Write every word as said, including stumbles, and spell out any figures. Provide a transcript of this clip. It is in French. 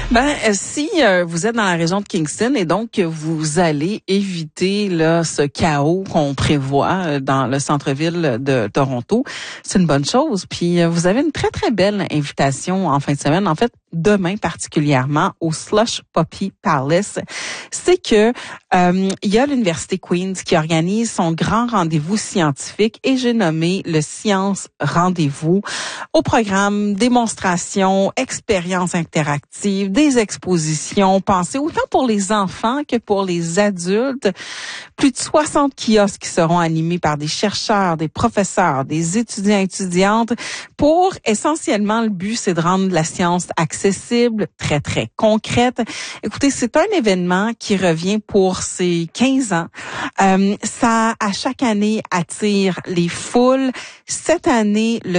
Ben, euh, si euh, vous êtes dans la région de Kingston et donc euh, vous allez éviter là ce chaos qu'on prévoit euh, dans le centre-ville de Toronto, c'est une bonne chose. Puis euh, vous avez une très très belle invitation en fin de semaine. En fait, demain particulièrement au Slush Poppy Palace. C'est que euh, il y a l'Université Queen's qui organise son grand rendez-vous scientifique et j'ai nommé le Science Rendez-vous. Au programme, démonstrations, expériences interactives, des expositions pensées autant pour les enfants que pour les adultes. Plus de soixante kiosques qui seront animés par des chercheurs, des professeurs, des étudiants et étudiantes pour essentiellement le but, c'est de rendre la science accessible, très, très concrète. Écoutez, c'est un événement qui revient pour ses quinze ans. Euh, ça, à chaque année, attire les foules. Cette année, le